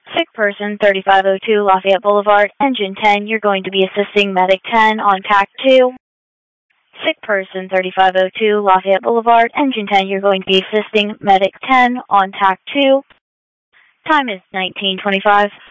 Sick person 3502 Lafayette Boulevard, engine 10, you're going to be assisting medic 10 on TAC 2. Sick person 3502 Lafayette Boulevard, engine 10, you're going to be assisting medic 10 on TAC 2. Time is 19:25.